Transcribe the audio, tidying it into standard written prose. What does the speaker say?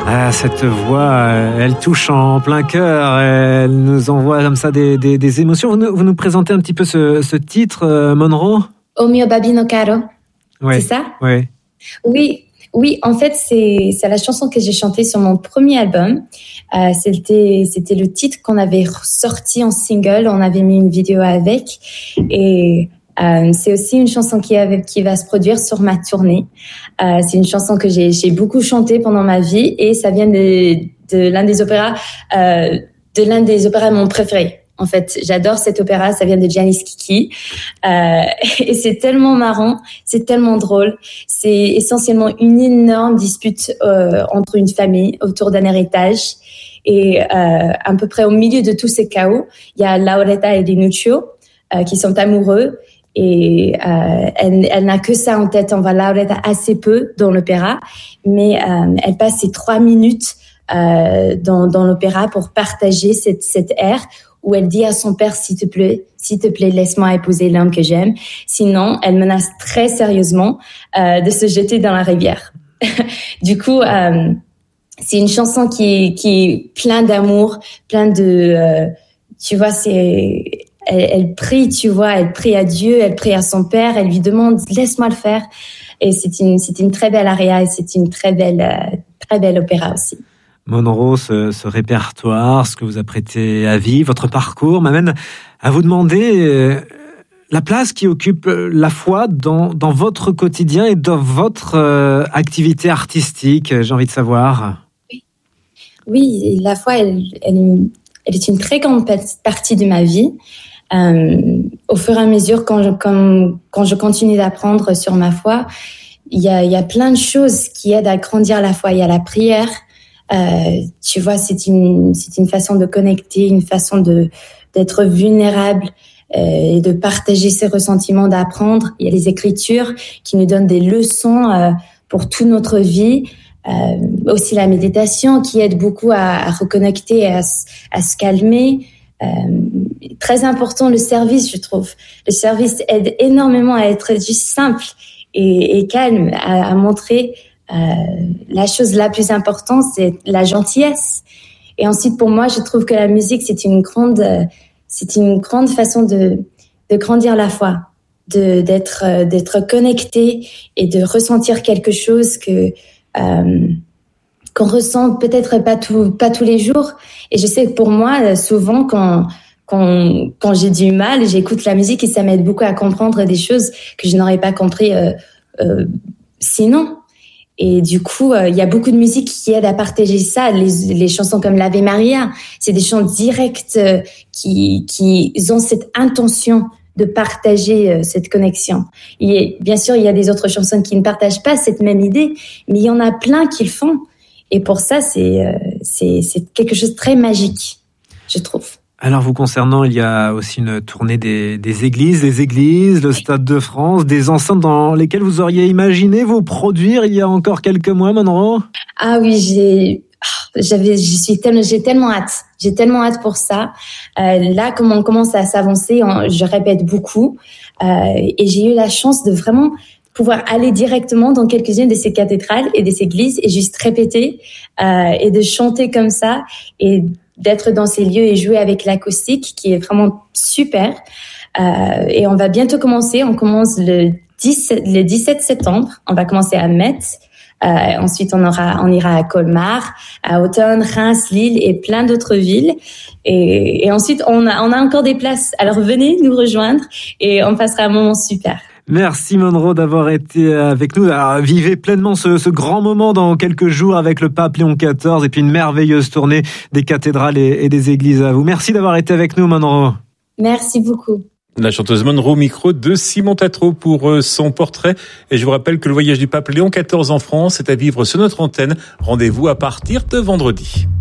Ah, cette voix, elle touche en plein cœur, elle nous envoie comme ça des émotions. Vous nous présentez un petit peu ce titre, Monroe ? O mio babino caro, ouais. C'est ça ? Ouais. Oui, en fait, c'est la chanson que j'ai chantée sur mon premier album. C'était le titre qu'on avait sorti en single, on avait mis une vidéo avec. Et c'est aussi une chanson qui va se produire sur ma tournée. C'est une chanson que j'ai beaucoup chantée pendant ma vie et ça vient de l'un des opéras, mon préféré. En fait, j'adore cet opéra, ça vient de Giannis Kiki. Et c'est tellement marrant, c'est tellement drôle. C'est essentiellement une énorme dispute entre une famille autour d'un héritage. Et à peu près au milieu de tout ce chaos, il y a Lauretta et Linuccio qui sont amoureux. Et elle n'a que ça en tête. On voit Lauretta assez peu dans l'opéra, mais elle passe ses 3 minutes dans l'opéra pour partager cette ère où elle dit à son père, s'il te plaît, laisse-moi épouser l'homme que j'aime. Sinon, elle menace très sérieusement de se jeter dans la rivière. Du coup, c'est une chanson qui est plein d'amour, plein de... tu vois, elle prie, tu vois, elle prie à Dieu, elle prie à son père, elle lui demande, laisse-moi le faire. Et c'est une très belle aria et c'est une très belle opéra aussi. Monroe, ce répertoire, ce que vous apprêtez à vivre, votre parcours m'amène à vous demander la place qui occupe la foi dans votre quotidien et dans votre activité artistique. J'ai envie de savoir. Oui, la foi, elle est une très grande partie de ma vie. Au fur et à mesure, quand je continue d'apprendre sur ma foi, il y a plein de choses qui aident à grandir la foi. Il y a la prière. Tu vois, c'est une façon de connecter, une façon d'être vulnérable et de partager ses ressentiments, d'apprendre. Il y a les Écritures qui nous donnent des leçons pour toute notre vie. Aussi la méditation qui aide beaucoup à reconnecter et à se calmer. Très important le service, je trouve. Le service aide énormément à être juste simple et calme, à montrer la chose la plus importante, c'est la gentillesse. Et ensuite, pour moi, je trouve que la musique, c'est une grande façon de grandir la foi, d'être connecté et de ressentir quelque chose qu'on ressent peut-être pas tous les jours. Et je sais que pour moi, souvent, quand j'ai du mal, j'écoute la musique et ça m'aide beaucoup à comprendre des choses que je n'aurais pas compris sinon. Et du coup, il y a beaucoup de musique qui aide à partager ça. Les chansons comme l'Ave Maria, c'est des chants directs qui ont cette intention de partager cette connexion. Et bien sûr, il y a des autres chansons qui ne partagent pas cette même idée, mais il y en a plein qui le font. Et pour ça, c'est quelque chose de très magique, je trouve. Alors, vous concernant, il y a aussi une tournée des églises, le Stade de France, des enceintes dans lesquelles vous auriez imaginé vous produire il y a encore quelques mois, Monroe ? Ah oui, j'ai tellement hâte. J'ai tellement hâte pour ça. Là, comme on commence à s'avancer, je répète beaucoup. Et j'ai eu la chance de vraiment pouvoir aller directement dans quelques-unes de ces cathédrales et des églises et juste répéter et de chanter comme ça et d'être dans ces lieux et jouer avec l'acoustique qui est vraiment super. Et on va bientôt commencer. On commence le 17 septembre. On va commencer à Metz. Ensuite, on ira à Colmar, à Autun, Reims, Lille et plein d'autres villes. Et ensuite, on a encore des places. Alors venez nous rejoindre et on passera un moment super. Merci Monroe d'avoir été avec nous. Alors, vivez pleinement ce grand moment dans quelques jours avec le pape Léon XIV et puis une merveilleuse tournée des cathédrales et des églises à vous. Merci d'avoir été avec nous, Monroe. Merci beaucoup. La chanteuse Monroe, micro de Simon Tatro pour son portrait. Et je vous rappelle que le voyage du pape Léon XIV en France est à vivre sur notre antenne. Rendez-vous à partir de vendredi.